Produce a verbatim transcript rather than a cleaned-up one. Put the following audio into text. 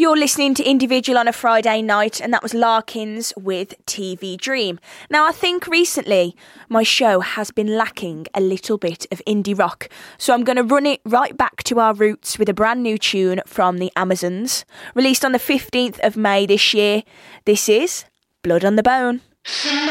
You're listening to Individual on a Friday night, and that was Larkins with T V Dream. Now, I think recently my show has been lacking a little bit of indie rock, so I'm going to run it right back to our roots with a brand new tune from the Amazons, released on the fifteenth of May this year. This is Blood on the Bone.